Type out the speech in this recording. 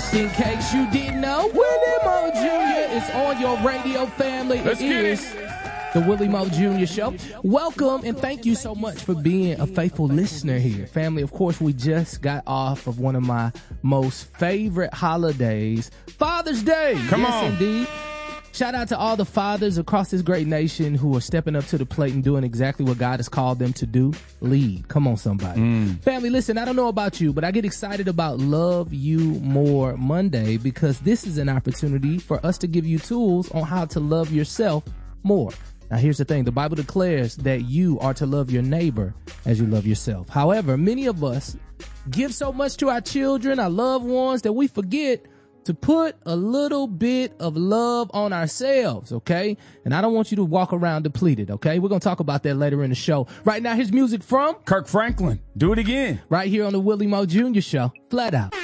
Just in case you didn't know, Willie Mo Jr. is on your radio, family. Let's get it. The Willie Mo Jr. Show. Welcome and thank you so much for being a faithful listener here. Family, of course, we just got off of one of my most favorite holidays, Father's Day. Come yes, on. Indeed. Shout out to all the fathers across this great nation who are stepping up to the plate and doing exactly what God has called them to do. Lead. Come on, somebody. Family, listen, I don't know about you, but I get excited about Love You More Monday because this is an opportunity for us to give you tools on how to love yourself more. Now, here's the thing. The Bible declares that you are to love your neighbor as you love yourself. However, many of us give so much to our children, our loved ones, that we forget to put a little bit of love on ourselves, okay? And I don't want you to walk around depleted, okay? We're going to talk about that later in the show. Right now, here's music from Kirk Franklin. Do it again. right here on the Willie Mo Jr. Show. Flat out.